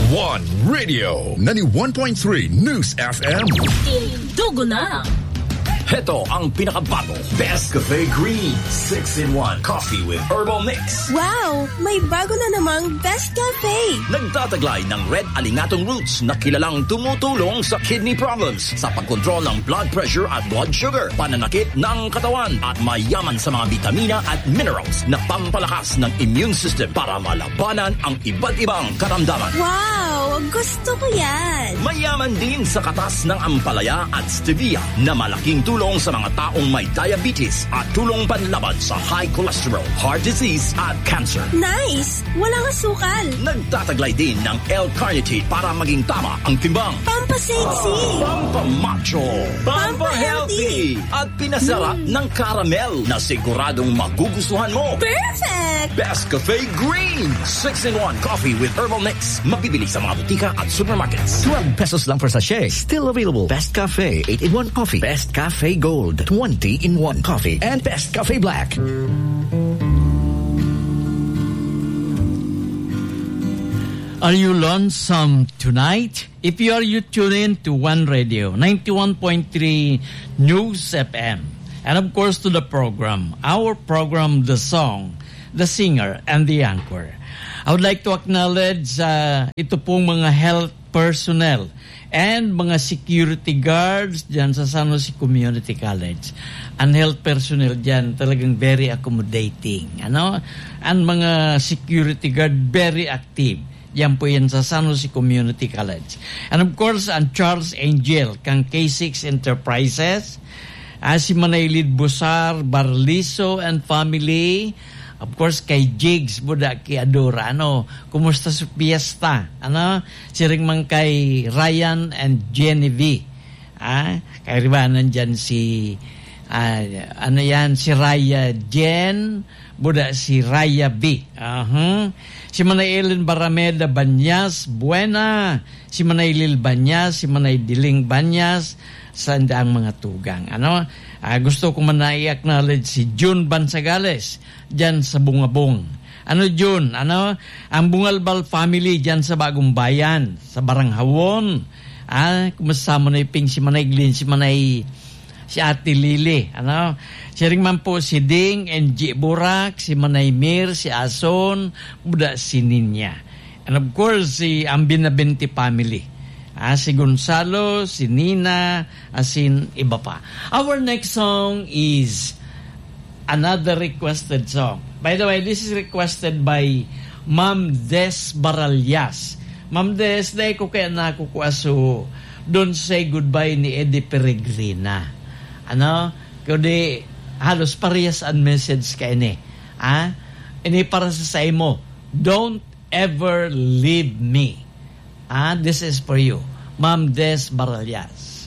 One Radio 91.3 News FM. Dugo na. Heto ang pinakabago Best Cafe Green 6-in-1 Coffee with Herbal Mix. Wow! May bago na namang Best Cafe. Nagtataglay ng red alingatong roots na kilalang tumutulong sa kidney problems, sa pagkontrol ng blood pressure at blood sugar, pananakit ng katawan, at mayaman sa mga vitamina at minerals na pampalakas ng immune system para malabanan ang iba't ibang karamdaman. Wow! Gusto ko yan! Mayaman din sa katas ng ampalaya at stevia na malaking tulong sa mga taong may diabetes at tulong panlaban sa high cholesterol, heart disease at cancer. Nice! Walang asukal. Nagtataglay din ng L-carnitine para maging tama ang timbang. Pampasexy. Pampamacho. Pampahealthy. At pinasarap ng caramel na siguradong magugustuhan mo. Perfect! Best Cafe Green 6-in-1 Coffee with Herbal Mix. Mabibili sa mga butika at supermarkets. 12 pesos lang per sachet. Still available. Best Cafe 8-in-1 Coffee. Best Cafe Gold 20-in-1 Coffee. And Best Cafe Black. Are you lonesome tonight? If you are, you tune in to One Radio 91.3 News FM. And of course to the program. Our program, The Song, The Singer, and The Anchor. I would like to acknowledge ito pong mga health personnel and mga security guards dyan sa San Jose Community College. Ang health personnel dyan talagang very accommodating. Ano? And mga security guard very active. Yan po yan sa San Jose Community College. And of course, ang Charles Angel, kang K6 Enterprises, si Manaylid Busar, Barliso and family. Of course, kay Jigs, Buda, kay Adora. Kumusta sa fiesta? Si ring man kay Ryan and Genevieve. Kay riba nandyan si, si Raya Jen, Buda si Raya B. Si Manay Ellen Barameda Banyas, Buena. Si Manay Lil Banyas, si Manay Diling Banyas, sa ang mga tugang. Gusto ko man i-acknowledge si June Bansagales dyan sa Bungabong. June? Ang Bungalbal family dyan sa Bagong Bayan, sa Baranghawon. Kumusta mo na iping si Manay Glyn, si Ate Lili. Si ring man po si Ding and G. Burak, si Manay Mir, si Ason, Buda si Ninya. And of course, si Ambinabenti family. Si Gonzalo, si Nina, asin iba pa. Our next song is another requested song. By the way, this is requested by Ma'am Des Baralias. Ma'am Des, dahil ko kaya nakukuaso, don't say goodbye ni Eddie Peregrina. Kundi halos parehas ang message ka ini. Ini para sa mo, don't ever leave me. This is for you, Ma'am Des Baralias.